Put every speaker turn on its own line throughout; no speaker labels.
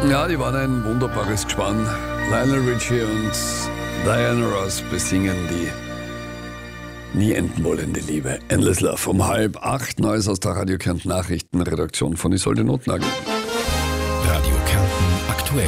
Ja, die waren ein wunderbares Gespann. Lionel Richie und Diana Ross besingen die nie enden wollende Liebe. Endless Love. Um 7:30 Neues aus der Radio Kärnten Nachrichtenredaktion von Isolde Notnagel.
Radio Kärnten aktuell.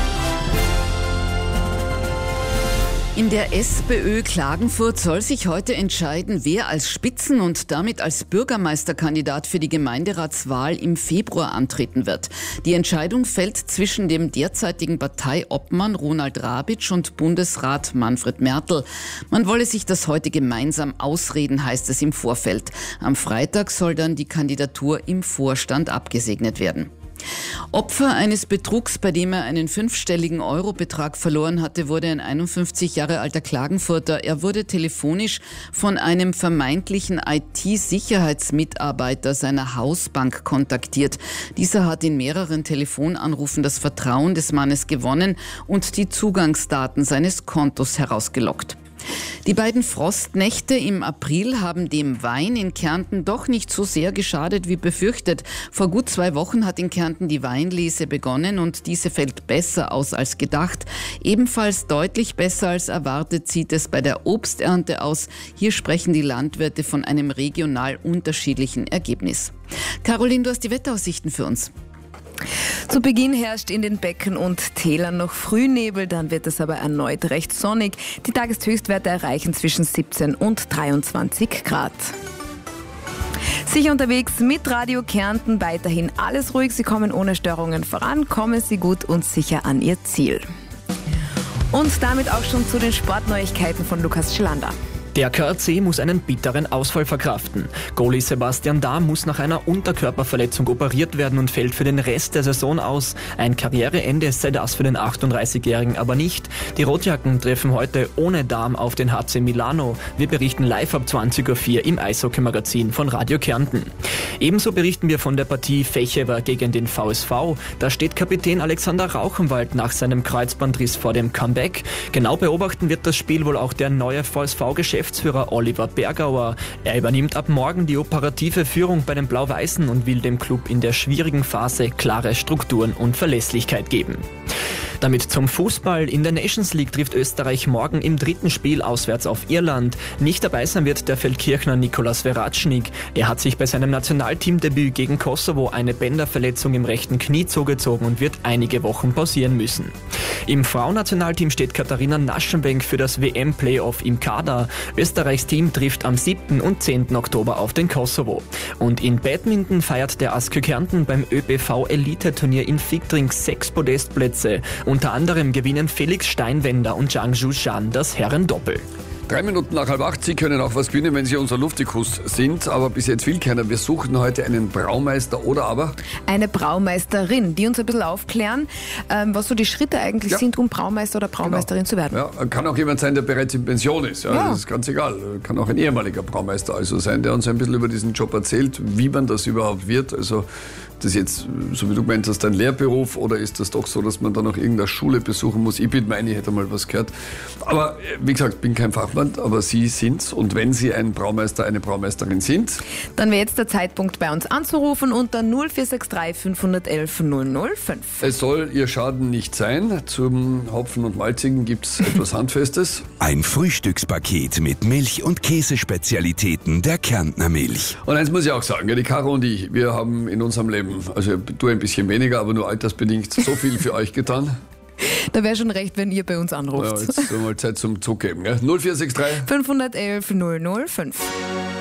In der SPÖ Klagenfurt soll sich heute entscheiden, wer als Spitzen- und damit als Bürgermeisterkandidat für die Gemeinderatswahl im Februar antreten wird. Die Entscheidung fällt zwischen dem derzeitigen Parteiobmann Ronald Rabitsch und Bundesrat Manfred Mertl. Man wolle sich das heute gemeinsam ausreden, heißt es im Vorfeld. Am Freitag soll dann die Kandidatur im Vorstand abgesegnet werden. Opfer eines Betrugs, bei dem er einen 5-stelligen Eurobetrag verloren hatte, wurde ein 51 Jahre alter Klagenfurter. Er wurde telefonisch von einem vermeintlichen IT-Sicherheitsmitarbeiter seiner Hausbank kontaktiert. Dieser hat in mehreren Telefonanrufen das Vertrauen des Mannes gewonnen und die Zugangsdaten seines Kontos herausgelockt. Die beiden Frostnächte im April haben dem Wein in Kärnten doch nicht so sehr geschadet wie befürchtet. Vor gut 2 Wochen hat in Kärnten die Weinlese begonnen und diese fällt besser aus als gedacht. Ebenfalls deutlich besser als erwartet sieht es bei der Obsternte aus. Hier sprechen die Landwirte von einem regional unterschiedlichen Ergebnis. Caroline, du hast die Wetteraussichten für uns.
Zu Beginn herrscht in den Becken und Tälern noch Frühnebel, dann wird es aber erneut recht sonnig. Die Tageshöchstwerte erreichen zwischen 17 und 23 Grad. Sicher unterwegs mit Radio Kärnten, weiterhin alles ruhig. Sie kommen ohne Störungen voran, kommen Sie gut und sicher an Ihr Ziel. Und damit auch schon zu den Sportneuigkeiten von Lukas Schilander.
Der KAC muss einen bitteren Ausfall verkraften. Goalie Sebastian Dahm muss nach einer Unterkörperverletzung operiert werden und fällt für den Rest der Saison aus. Ein Karriereende sei das für den 38-Jährigen aber nicht. Die Rotjacken treffen heute ohne Dahm auf den HC Milano. Wir berichten live ab 20:04 Uhr im Eishockey-Magazin von Radio Kärnten. Ebenso berichten wir von der Partie Fechewer gegen den VSV. Da steht Kapitän Alexander Rauchenwald nach seinem Kreuzbandriss vor dem Comeback. Genau beobachten wird das Spiel wohl auch der neue VSV-Geschäftsführer Oliver Bergauer. Er übernimmt ab morgen die operative Führung bei den Blau-Weißen und will dem Club in der schwierigen Phase klare Strukturen und Verlässlichkeit geben. Damit zum Fußball. In der Nations League trifft Österreich morgen im 3. Spiel auswärts auf Irland. Nicht dabei sein wird der Feldkirchner Nikolas Veracnik. Er hat sich bei seinem Nationalteamdebüt gegen Kosovo eine Bänderverletzung im rechten Knie zugezogen und wird einige Wochen pausieren müssen. Im Frauennationalteam steht Katharina Naschenbenk für das WM-Playoff im Kader. Österreichs Team trifft am 7. und 10. Oktober auf den Kosovo. Und in Badminton feiert der ASKÖ Kärnten beim ÖBV-Elite-Turnier in Fickring 6 Podestplätze. Unter anderem gewinnen Felix Steinwender und Zhang Zhushan das Herrendoppel.
3 Minuten nach 7:30. Sie können auch was gewinnen, wenn Sie unser Luftikus sind. Aber bis jetzt will keiner. Wir suchen heute einen Braumeister oder aber
eine Braumeisterin, die uns ein bisschen aufklären, was so die Schritte eigentlich sind, um Braumeister oder Braumeisterin zu werden.
Ja, kann auch jemand sein, der bereits in Pension ist. Ja. Das ist ganz egal. Kann auch ein ehemaliger Braumeister also sein, der uns ein bisschen über diesen Job erzählt, wie man das überhaupt wird. Also das jetzt, so wie du gemeint hast, ein Lehrberuf oder ist das doch so, dass man da noch irgendeine Schule besuchen muss? Ich bin meine, ich hätte mal was gehört. Aber wie gesagt, bin kein Fachmann, aber Sie sind's. Und wenn Sie ein Braumeister, eine Braumeisterin sind,
dann wäre jetzt der Zeitpunkt, bei uns anzurufen unter 0463 511 005.
Es soll Ihr Schaden nicht sein. Zum Hopfen und Malzigen gibt's etwas Handfestes.
Ein Frühstückspaket mit Milch- und Käsespezialitäten der Kärntner Milch.
Und eins muss ich auch sagen, die Caro und ich, wir haben in unserem Leben, also du ein bisschen weniger, aber nur altersbedingt, so viel für euch getan.
Da wäre schon recht, wenn ihr bei uns anruft.
Ja, jetzt mal Zeit zum Zugeben. 0463
511 005.